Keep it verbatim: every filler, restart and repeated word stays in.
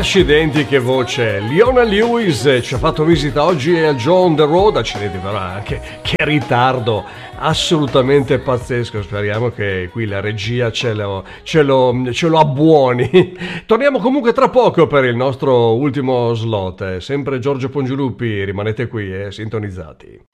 Accidenti, che voce! Leona Lewis ci ha fatto visita oggi al Joe on the Road. Accidenti, però anche che ritardo assolutamente pazzesco. Speriamo che qui la regia ce lo, ce lo, ce lo abbuoni. Torniamo comunque tra poco per il nostro ultimo slot. Sempre Giorgio Pongiulupi, rimanete qui e eh, sintonizzati.